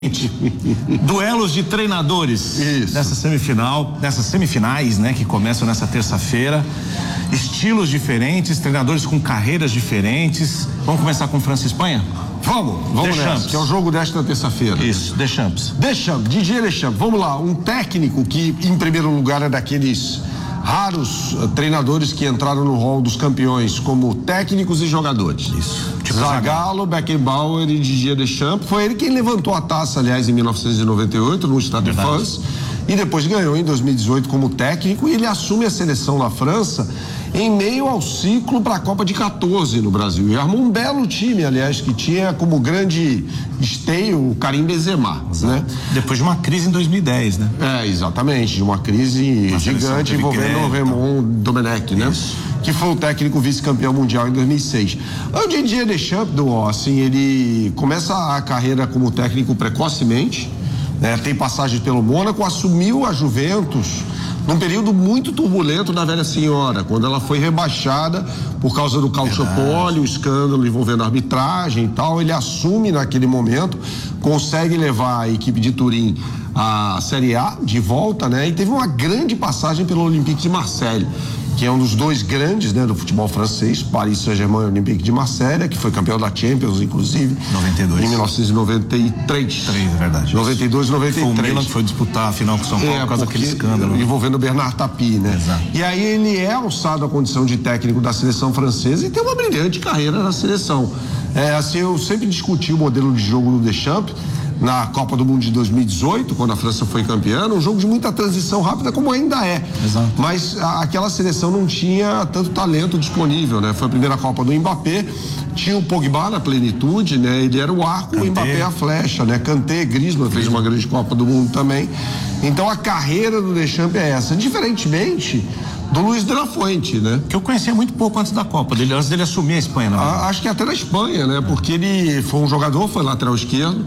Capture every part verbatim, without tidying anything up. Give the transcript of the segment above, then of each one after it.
Duelos de treinadores. Isso. Dessa semifinal, dessas semifinais, né, que começam nessa terça-feira. Estilos diferentes, treinadores com carreiras diferentes. Vamos começar com França e Espanha? Vamos, vamos Deschamps. nessa, que é o jogo desta terça-feira. Isso, Deschamps. Deschamps, Didier Deschamps. Vamos lá, um técnico que, em primeiro lugar, é daqueles raros uh, treinadores que entraram no rol dos campeões como técnicos e jogadores. Isso. Tipo Zagallo, Beckenbauer e Didier Deschamps. Foi ele quem levantou a taça, aliás, em mil novecentos e noventa e oito, no Stade de France, e depois ganhou em dois mil e dezoito como técnico, e ele assume a seleção da França em meio ao ciclo para a Copa de quatorze no Brasil. E armou um belo time, aliás, que tinha como grande esteio o Karim Benzema, né? Depois de uma crise em dois mil e dez, né? É, exatamente, de uma crise uma gigante envolvendo o Raymond Domenech, né? Isso. Que foi o técnico vice-campeão mundial em dois mil e seis. O Didier Deschamps, do, assim, ele começa a carreira como técnico precocemente, né? Tem passagem pelo Mônaco, assumiu a Juventus num período muito turbulento da velha senhora, quando ela foi rebaixada por causa do calciopólio, o escândalo envolvendo a arbitragem e tal. Ele assume naquele momento, consegue levar a equipe de Turim à Série A de volta, né? E teve uma grande passagem pelo Olympique de Marseille, que é um dos dois grandes, né, do futebol francês, Paris Saint-Germain e Olympique de Marseille, que foi campeão da Champions, inclusive, noventa e dois. em mil novecentos e noventa e três. três, é verdade. noventa e dois, noventa e três. Foi o Milan que foi disputar a final com o São Paulo é, por causa daquele escândalo. Envolvendo o Bernard Tapie, né? Exato. E aí ele é alçado à condição de técnico da seleção francesa e tem uma brilhante carreira na seleção. É, assim, eu sempre discuti o modelo de jogo do Deschamps na Copa do Mundo de dois mil e dezoito, quando a França foi campeã, um jogo de muita transição rápida, como ainda é. Exato. Mas a, aquela seleção não tinha tanto talento disponível, né? Foi a primeira Copa do Mbappé, tinha o Pogba na plenitude, né? Ele era o arco, o Mbappé a flecha, né? Kanté, Griezmann fez uma grande Copa do Mundo também. Então a carreira do Deschamps é essa, diferentemente do Luiz de la Fuente, né? Que eu conhecia muito pouco antes da Copa dele, antes dele assumir a Espanha, né? A, acho que até na Espanha, né? Porque ele foi um jogador, foi lateral esquerdo,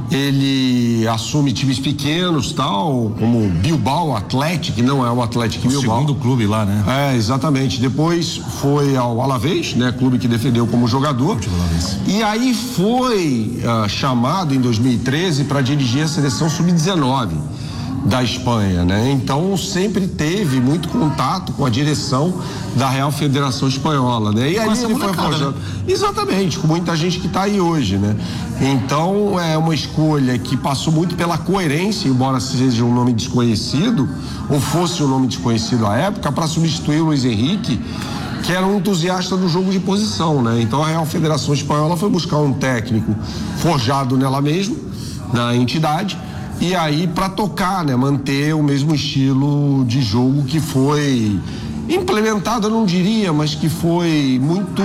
ele assume times pequenos, tal, como Bilbao Athletic, que não é o Athletic Bilbao. O segundo clube lá, né? É, exatamente. Depois foi ao Alavés, né? Clube que defendeu como jogador. E aí foi uh, chamado em dois mil e treze para dirigir a seleção sub dezenove da Espanha, né? Então sempre teve muito contato com a direção da Real Federação Espanhola, né? E aí ele foi forjando. Exatamente, com muita gente que está aí hoje, né? Então é uma escolha que passou muito pela coerência, embora seja um nome desconhecido, ou fosse um nome desconhecido à época, para substituir o Luiz Henrique, que era um entusiasta do jogo de posição, né? Então a Real Federação Espanhola foi buscar um técnico forjado nela mesma, na entidade, e aí para tocar, né, manter o mesmo estilo de jogo que foi implementado, eu não diria, mas que foi muito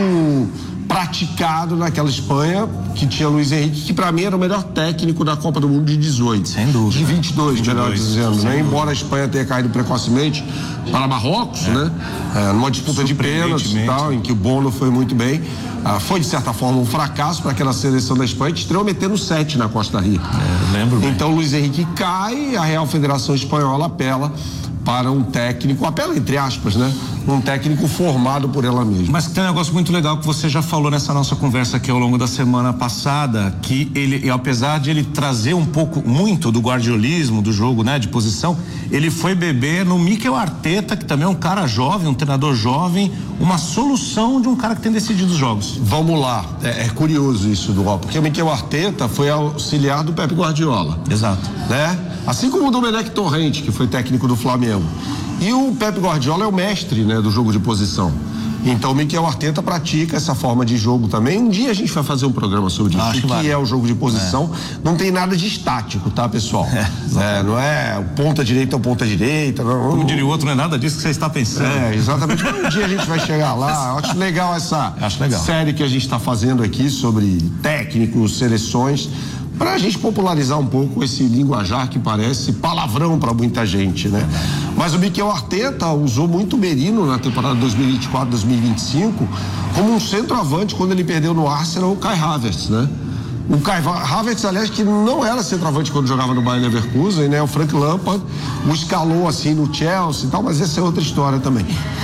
praticado naquela Espanha, que tinha Luiz Henrique, que para mim era o melhor técnico da Copa do Mundo de dezoito. Sem dúvida. De vinte e dois, vinte e dois, melhor dizendo, né? dúvida. Embora a Espanha tenha caído precocemente para Marrocos, é. né? É, numa disputa de pênaltis e tal, em que o Bono foi muito bem. Ah, foi, de certa forma, um fracasso para aquela seleção da Espanha, que estreou metendo sete na Costa Rica. É, lembro bem. Então, Luiz Henrique cai, a Real Federação Espanhola apela para um técnico, apela entre aspas, né? Um técnico formado por ela mesma. Mas tem um negócio muito legal que você já falou nessa nossa conversa aqui ao longo da semana passada, que ele, apesar de ele trazer um pouco, muito do guardiolismo, do jogo, né, de posição, ele foi beber no Mikel Arteta, que também é um cara jovem, um treinador jovem, uma solução de um cara que tem decidido os jogos. Vamos lá, é, é curioso isso, Duval, porque o Mikel Arteta foi auxiliar do Pep Guardiola. Exato. Né? Assim como o Domenech Torrente, que foi técnico do Flamengo. E o Pep Guardiola é o mestre, né, do jogo de posição. Então o Mikel Arteta pratica essa forma de jogo também. Um dia a gente vai fazer um programa sobre isso. Acho o que vale. é o jogo de posição. É. Não tem nada de estático, tá, pessoal? É, é, não é o ponta direita ou ponta direita. Não, Como diria o outro, não é nada disso que você está pensando. É, exatamente. Um dia a gente vai chegar lá. Eu acho legal essa acho legal. série que a gente está fazendo aqui sobre técnicos, seleções, para a gente popularizar um pouco esse linguajar que parece palavrão para muita gente, né? Mas o Mikel Arteta usou muito o Merino na temporada dois mil e vinte e quatro, dois mil e vinte e cinco como um centroavante quando ele perdeu no Arsenal o Kai Havertz, né? O Kai Havertz, aliás, que não era centroavante quando jogava no Bayer Leverkusen, né? O Frank Lampard o escalou assim no Chelsea e tal, mas essa é outra história também.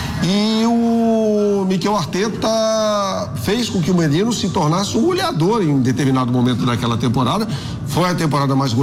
E o Mikel Arteta fez com que o Merino se tornasse um goleador em determinado momento daquela temporada. Foi a temporada mais